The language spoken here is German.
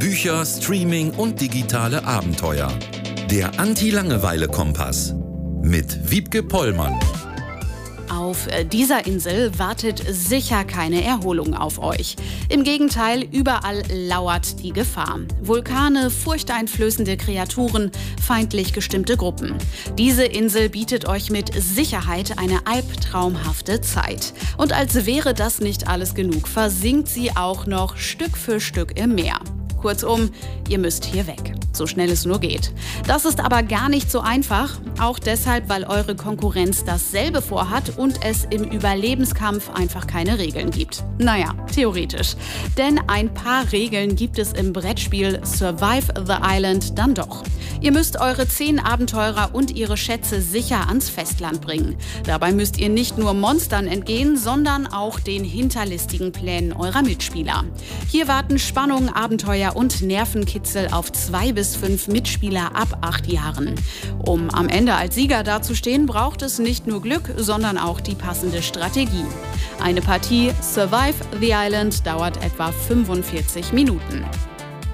Bücher, Streaming und digitale Abenteuer. Der Anti-Langeweile-Kompass mit Wiebke Pollmann. Auf dieser Insel wartet sicher keine Erholung auf euch. Im Gegenteil, überall lauert die Gefahr. Vulkane, furchteinflößende Kreaturen, feindlich gestimmte Gruppen. Diese Insel bietet euch mit Sicherheit eine albtraumhafte Zeit. Und als wäre das nicht alles genug, versinkt sie auch noch Stück für Stück im Meer. Kurzum, ihr müsst hier weg, so schnell es nur geht. Das ist aber gar nicht so einfach, auch deshalb, weil eure Konkurrenz dasselbe vorhat und es im Überlebenskampf einfach keine Regeln gibt. Naja, theoretisch. Denn ein paar Regeln gibt es im Brettspiel Survive the Island dann doch. Ihr müsst eure 10 Abenteurer und ihre Schätze sicher ans Festland bringen. Dabei müsst ihr nicht nur Monstern entgehen, sondern auch den hinterlistigen Plänen eurer Mitspieler. Hier warten Spannung, Abenteuer und Nervenkitzel auf 2 bis 5 Mitspieler ab 8 Jahren. Um am Ende als Sieger dazustehen, braucht es nicht nur Glück, sondern auch die passende Strategie. Eine Partie Survive the Island dauert etwa 45 Minuten.